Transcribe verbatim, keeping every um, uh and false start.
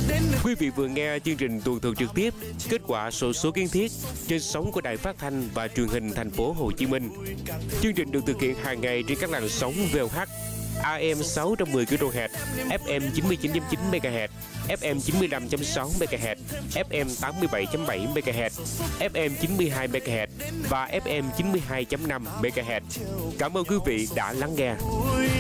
Quý vị vừa nghe chương trình tuần thường trực tiếp kết quả sổ số kiến thiết trên sóng của Đài Phát thanh và Truyền hình Thành phố Hồ Chí Minh. Chương trình được thực hiện hàng ngày trên các làn sóng vê o hát, a em sáu trăm mười ki lô héc, ép em chín mươi chín phẩy chín mê ga héc, ép em chín mươi lăm phẩy sáu mê ga héc, ép em tám mươi bảy phẩy bảy mê ga héc, ép em chín mươi hai mê ga héc và ép em chín mươi hai phẩy năm mê ga héc. Cảm ơn quý vị đã lắng nghe.